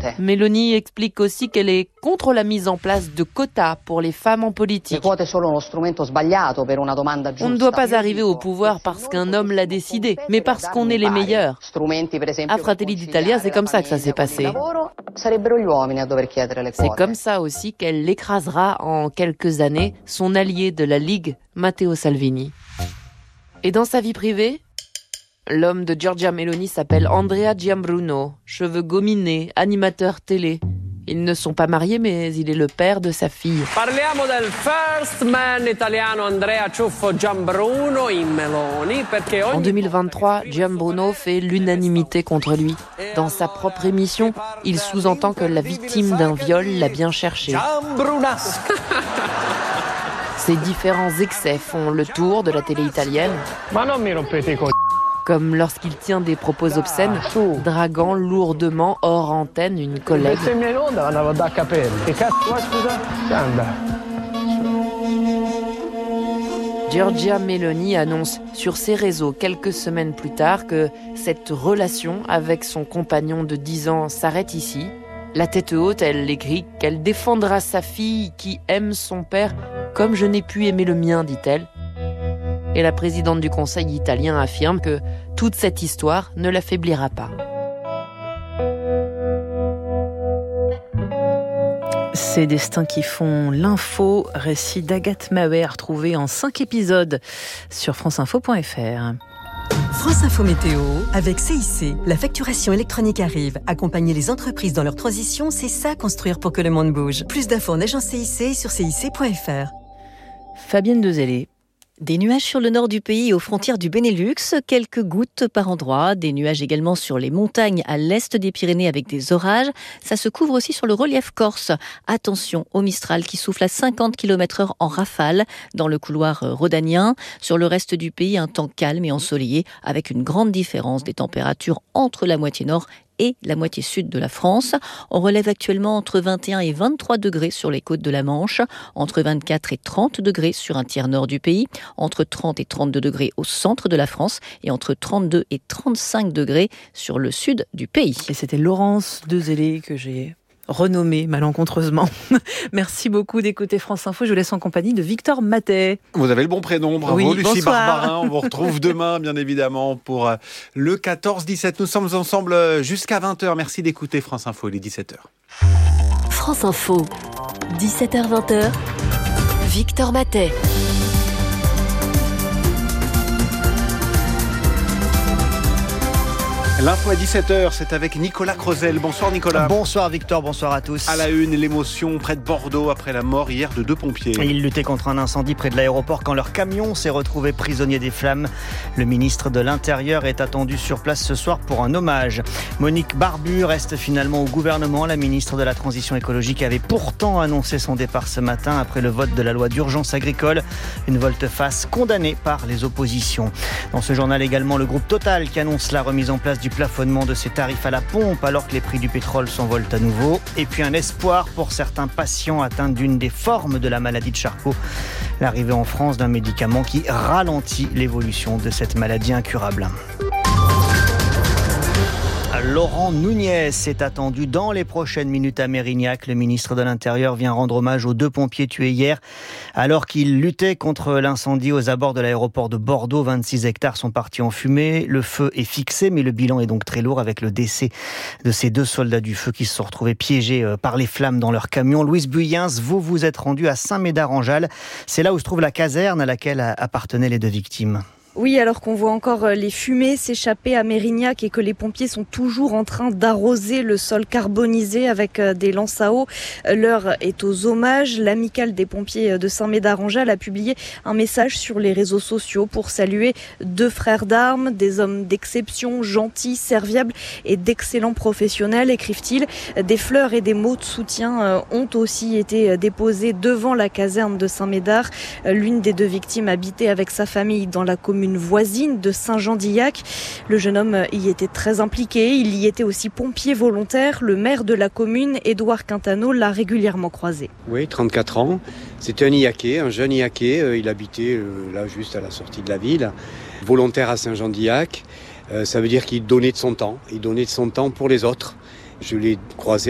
Meloni explique aussi qu'elle est contre la mise en place de quotas pour les femmes en politique. On ne doit pas arriver au pouvoir parce qu'un homme l'a décidé, mais parce qu'on est les meilleurs. À Fratelli d'Italia, c'est comme ça que ça s'est passé. C'est comme ça aussi qu'elle écrasera en quelques années son allié de la Ligue, Matteo Salvini. Et dans sa vie privée, l'homme de Giorgia Meloni s'appelle Andrea Giambruno, cheveux gominés, animateur télé. Ils ne sont pas mariés, mais il est le père de sa fille. Parliamo del first man italiano Andrea Ciuffo Giambruno in Meloni perché En 2023, Giambruno fait l'unanimité contre lui. Dans sa propre émission, il sous-entend que la victime d'un viol l'a bien cherché. Ces différents excès font le tour de la télé italienne. Comme lorsqu'il tient des propos obscènes, draguant lourdement hors antenne une collègue. Giorgia Meloni annonce sur ses réseaux quelques semaines plus tard que cette relation avec son compagnon de 10 ans s'arrête ici. La tête haute, elle écrit qu'elle défendra sa fille qui aime son père comme je n'ai pu aimer le mien, dit-elle. Et la présidente du Conseil italien affirme que toute cette histoire ne l'affaiblira pas. Ces destins qui font l'info, récit d'Agathe Mahé, retrouvé en 5 épisodes sur franceinfo.fr. France Info Météo, avec CIC. La facturation électronique arrive. Accompagner les entreprises dans leur transition, c'est ça construire pour que le monde bouge. Plus d'infos en agence CIC sur cic.fr. Fabienne Dezellé. Des nuages sur le nord du pays et aux frontières du Benelux, quelques gouttes par endroits, des nuages également sur les montagnes à l'est des Pyrénées avec des orages. Ça se couvre aussi sur le relief corse. Attention au Mistral qui souffle à 50 km/h en rafale dans le couloir rhodanien. Sur le reste du pays, un temps calme et ensoleillé avec une grande différence des températures entre la moitié nord et la moitié sud de la France. On relève actuellement entre 21 et 23 degrés sur les côtes de la Manche, entre 24 et 30 degrés sur un tiers nord du pays, entre 30 et 32 degrés au centre de la France et entre 32 et 35 degrés sur le sud du pays. Et c'était Laurence Dezellé que j'ai renommée malencontreusement. Merci beaucoup d'écouter France Info. Je vous laisse en compagnie de Victor Matet. Vous avez le bon prénom, bravo. Oui, Lucie bonsoir. Barbarin. On vous retrouve demain, bien évidemment, pour le 14-17. Nous sommes ensemble jusqu'à 20h. Merci d'écouter France Info, il est 17h. France Info, 17h-20h, Victor Matet. L'info à 17h, c'est avec Nicolas Crozel. Bonsoir Nicolas. Bonsoir Victor, bonsoir à tous. À la une, l'émotion près de Bordeaux après la mort hier de 2 pompiers. Ils luttaient contre un incendie près de l'aéroport quand leur camion s'est retrouvé prisonnier des flammes. Le ministre de l'Intérieur est attendu sur place ce soir pour un hommage. Monique Barbu reste finalement au gouvernement. La ministre de la Transition écologique avait pourtant annoncé son départ ce matin après le vote de la loi d'urgence agricole. Une volte-face condamnée par les oppositions. Dans ce journal également, le groupe Total qui annonce la remise en place du plafonnement de ses tarifs à la pompe alors que les prix du pétrole s'envolent à nouveau. Et puis un espoir pour certains patients atteints d'une des formes de la maladie de Charcot. L'arrivée en France d'un médicament qui ralentit l'évolution de cette maladie incurable. Laurent Nunez est attendu dans les prochaines minutes à Mérignac. Le ministre de l'Intérieur vient rendre hommage aux 2 pompiers tués hier alors qu'ils luttaient contre l'incendie aux abords de l'aéroport de Bordeaux. 26 hectares sont partis en fumée. Le feu est fixé, mais le bilan est donc très lourd avec le décès de ces 2 soldats du feu qui se sont retrouvés piégés par les flammes dans leur camion. Louise Buyens, vous vous êtes rendue à Saint-Médard-en-Jalles. C'est là où se trouve la caserne à laquelle appartenaient les 2 victimes. Oui, alors qu'on voit encore les fumées s'échapper à Mérignac et que les pompiers sont toujours en train d'arroser le sol carbonisé avec des lances à eau. L'heure est aux hommages. L'amicale des pompiers de Saint-Médard-en-Jalles a publié un message sur les réseaux sociaux pour saluer 2 frères d'armes, des hommes d'exception, gentils, serviables et d'excellents professionnels, écrivent-ils. Des fleurs et des mots de soutien ont aussi été déposés devant la caserne de Saint-Médard. L'une des 2 victimes habitait avec sa famille dans la commune voisine de Saint-Jean-d'Illac. Le jeune homme y était très impliqué. Il y était aussi pompier volontaire. Le maire de la commune, Édouard Quintano, l'a régulièrement croisé. Oui, 34 ans. C'était un Illaquais, un jeune Illaquais. Il habitait là juste à la sortie de la ville. Volontaire à Saint-Jean-d'Illac. Ça veut dire qu'il donnait de son temps. Il donnait de son temps pour les autres. Je l'ai croisé